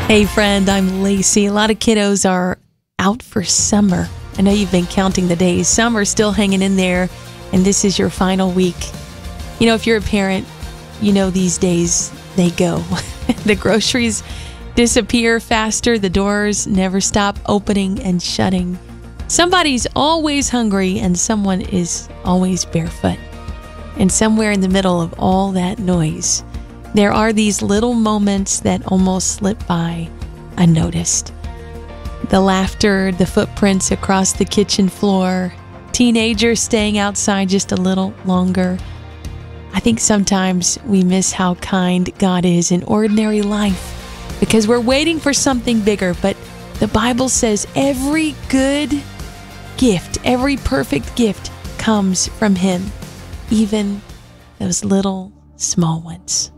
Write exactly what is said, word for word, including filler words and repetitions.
Hey friend, I'm Lacey. A lot of kiddos are out for summer. I know you've been counting the days. Some are still hanging in there, and this is your final week. You know, if you're a parent, you know these days, they go. The groceries disappear faster. The doors never stop opening and shutting. Somebody's always hungry, and someone is always barefoot. And somewhere in the middle of all that noise, there are these little moments that almost slip by unnoticed. The laughter, the footprints across the kitchen floor, teenagers staying outside just a little longer. I think sometimes we miss how kind God is in ordinary life because we're waiting for something bigger. But the Bible says every good gift, every perfect gift comes from Him, even those little small ones.